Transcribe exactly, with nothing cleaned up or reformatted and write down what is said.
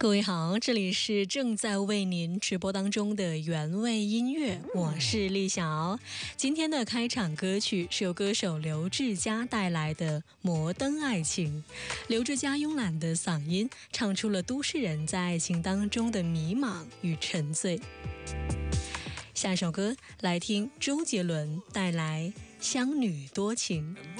各位好，这里是正在为您直播当中的原味音乐，我是丽晓。今天的开场歌曲是由歌手刘志佳带来的《摩登爱情》。刘志佳慵懒的嗓音唱出了都市人在爱情当中的迷茫与沉醉。下首歌来听周杰伦带来《乡女多情》。